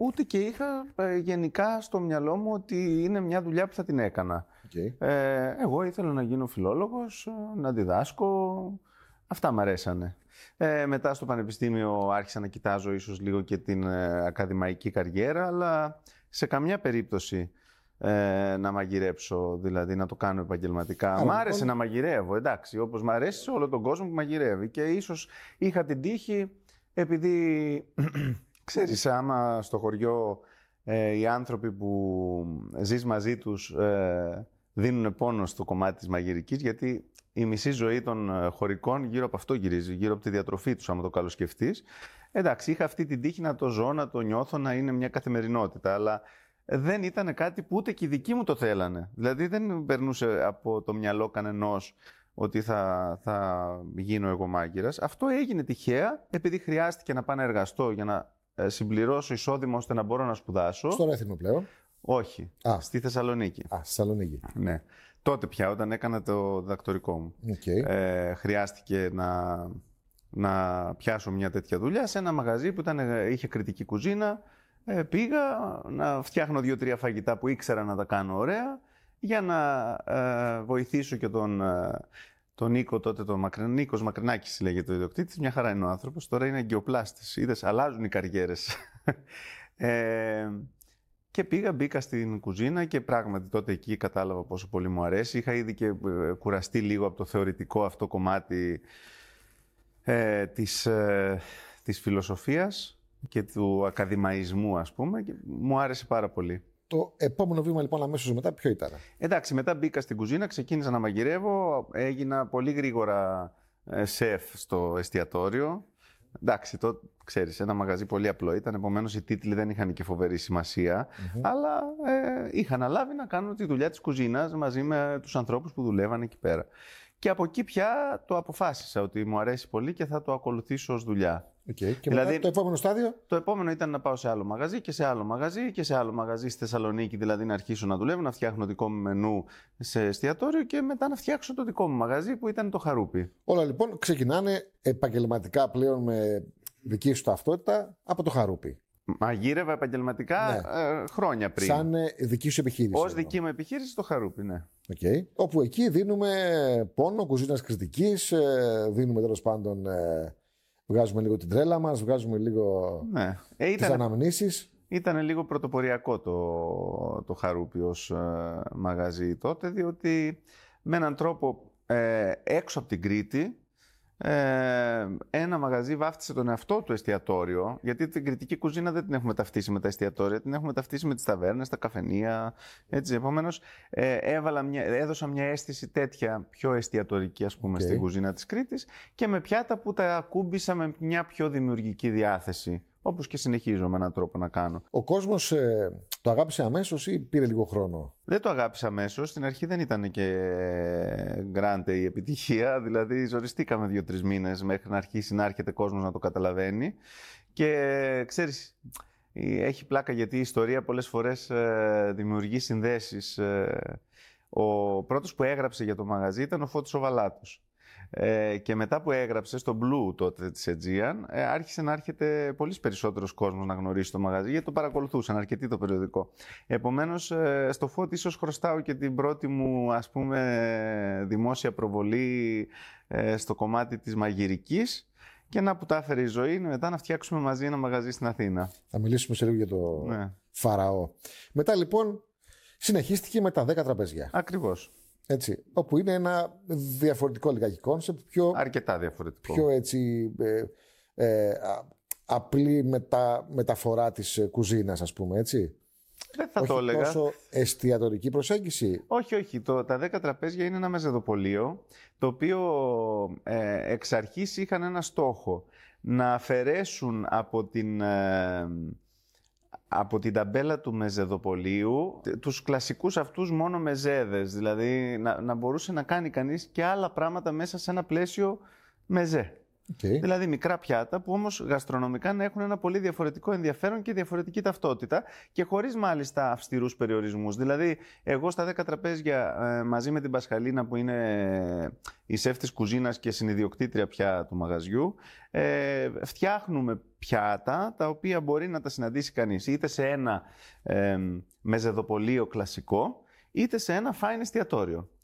ούτε και είχα γενικά στο μυαλό μου ότι είναι μια δουλειά που θα την έκανα. Εγώ ήθελα να γίνω φιλόλογος, να διδάσκω. Αυτά μ' αρέσανε. Μετά στο πανεπιστήμιο άρχισα να κοιτάζω ίσως λίγο και την ακαδημαϊκή καριέρα, αλλά σε καμιά περίπτωση να μαγειρέψω, δηλαδή να το κάνω επαγγελματικά. Μ' άρεσε να μαγειρεύω, εντάξει, όπως μ' αρέσει σε όλο τον κόσμο που μαγειρεύει. Και ίσως είχα την τύχη, επειδή ξέρεις, άμα στο χωριό οι άνθρωποι που ζεις μαζί τους δίνουν πόνο στο κομμάτι της μαγειρικής, γιατί η μισή ζωή των χωρικών γύρω από αυτό γυρίζει, γύρω από τη διατροφή τους, άμα το καλοσκεφτείς. Εντάξει, είχα αυτή την τύχη να το ζω, να το νιώθω, να είναι μια καθημερινότητα, αλλά δεν ήταν κάτι που ούτε και οι δικοί μου το θέλανε. Δηλαδή δεν περνούσε από το μυαλό κανενός ότι θα γίνω εγώ μάγειρας. Αυτό έγινε τυχαία, επειδή χρειάστηκε να πάω να εργαστώ για να συμπληρώσω εισόδημα ώστε να μπορώ να σπουδάσω. Στο Ρέθυμνο πλέον. Όχι, στη Θεσσαλονίκη. Στη Θεσσαλονίκη. Ναι. Τότε πια, όταν έκανα το διδακτορικό μου. Χρειάστηκε να πιάσω μια τέτοια δουλειά σε ένα μαγαζί που είχε κριτική κουζίνα. Πήγα να φτιάχνω 2-3 φαγητά που ήξερα να τα κάνω ωραία, για να βοηθήσω και τον Νίκο τότε, Νίκος Μακρινάκης λέγεται ο ιδιοκτήτης. Μια χαρά είναι ο άνθρωπος, τώρα είναι αγκιοπλάστης. Είδες, αλλάζουν οι καριέρες. Και μπήκα στην κουζίνα και πράγματι τότε εκεί κατάλαβα πόσο πολύ μου αρέσει. Είχα ήδη και κουραστεί λίγο από το θεωρητικό αυτό κομμάτι της φιλοσοφίας και του ακαδημαϊσμού, ας πούμε, και μου άρεσε πάρα πολύ. Το επόμενο βήμα λοιπόν αμέσως μετά ποιο ήταν? Εντάξει, μετά μπήκα στην κουζίνα, ξεκίνησα να μαγειρεύω, έγινα πολύ γρήγορα σεφ στο εστιατόριο. Εντάξει, το ξέρεις, ένα μαγαζί πολύ απλό ήταν, επομένως οι τίτλοι δεν είχαν και φοβερή σημασία, αλλά είχα αναλάβει να κάνω τη δουλειά της κουζίνας μαζί με τους ανθρώπους που δουλεύαν εκεί πέρα. Και από εκεί πια το αποφάσισα ότι μου αρέσει πολύ και θα το ακολουθήσω ως δουλειά. Και δηλαδή, μετά το επόμενο στάδιο? Το επόμενο ήταν να πάω σε άλλο μαγαζί και σε άλλο μαγαζί και σε άλλο μαγαζί στη Θεσσαλονίκη, δηλαδή να αρχίσω να δουλεύω, να φτιάχνω δικό μου μενού σε εστιατόριο και μετά να φτιάξω το δικό μου μαγαζί που ήταν το Χαρούπι. Όλα λοιπόν ξεκινάνε επαγγελματικά πλέον με δική σου ταυτότητα από το Χαρούπι. Μαγείρευα επαγγελματικά χρόνια πριν. Σαν δική σου επιχείρηση. Ως δική μου επιχείρηση στο Χαρούπι, ναι. Όπου εκεί δίνουμε πόνο κουζίνας κριτικής, δίνουμε τέλος πάντων. Βγάζουμε λίγο την τρέλα μας, βγάζουμε λίγο τις αναμνήσεις. Ήταν λίγο πρωτοποριακό το Χαρούπι ως μαγαζί τότε, διότι με έναν τρόπο έξω από την Κρήτη ένα μαγαζί βάφτισε τον εαυτό του εστιατόριο, γιατί την κριτική κουζίνα δεν την έχουμε ταυτίσει με τα εστιατόρια, την έχουμε ταυτίσει με τις ταβέρνες, τα καφενεία, έτσι. Επομένως έδωσα μια αίσθηση τέτοια πιο εστιατορική, ας πούμε, στην κουζίνα της Κρήτης και με πιάτα που τα ακούμπησα με μια πιο δημιουργική διάθεση, όπως και συνεχίζω με έναν τρόπο να κάνω. Ο κόσμος το αγάπησε αμέσως ή πήρε λίγο χρόνο? Δεν το αγάπησε αμέσως. Στην αρχή δεν ήταν και γκράντε η επιτυχία. Δηλαδή, ζοριστήκαμε 2-3 μήνες μέχρι να αρχίσει να έρχεται κόσμος να το καταλαβαίνει. Και ξέρεις, έχει πλάκα γιατί η ιστορία πολλές φορές δημιουργεί συνδέσεις. Ο πρώτος που έγραψε για το μαγαζί ήταν ο Φώτης ο Βαλάτος. Και μετά που έγραψε στο Blue τότε της Aegean, άρχισε να έρχεται πολύ περισσότερος κόσμος να γνωρίσει το μαγαζί, γιατί το παρακολουθούσαν αρκετοί το περιοδικό. Επομένως, στο Φώτη ίσως χρωστάω και την πρώτη μου, ας πούμε, δημόσια προβολή στο κομμάτι της μαγειρικής, και να που τα έφερε η ζωή μετά να φτιάξουμε μαζί ένα μαγαζί στην Αθήνα. Θα μιλήσουμε σε λίγο για το Φαραώ. Μετά λοιπόν συνεχίστηκε με τα 10 τραπέζια. Ακριβώς. Έτσι, όπου είναι ένα διαφορετικό λιγάκι κόνσεπτ, αρκετά διαφορετικό. Πιο έτσι απλή μεταφορά της κουζίνας, ας πούμε, έτσι. Δεν θα το έλεγα. Όχι τόσο εστιατορική προσέγγιση. Όχι. Τα 10 τραπέζια είναι ένα μεζεδοπωλείο, το οποίο εξ αρχής είχαν ένα στόχο. Να αφαιρέσουν από την ταμπέλα του μεζεδοπωλείου τους κλασικούς αυτούς μόνο μεζέδες. Δηλαδή να μπορούσε να κάνει κανείς και άλλα πράγματα μέσα σε ένα πλαίσιο μεζέ. Δηλαδή μικρά πιάτα που όμως γαστρονομικά να έχουν ένα πολύ διαφορετικό ενδιαφέρον και διαφορετική ταυτότητα και χωρίς μάλιστα αυστηρούς περιορισμούς. Δηλαδή, εγώ στα 10 τραπέζια μαζί με την Πασχαλίνα που είναι η σεφ της κουζίνας και συνιδιοκτήτρια πια του μαγαζιού, φτιάχνουμε πιάτα τα οποία μπορεί να τα συναντήσει κανείς είτε σε ένα μεζεδοπωλείο κλασικό είτε σε ένα fine εστιατόριο.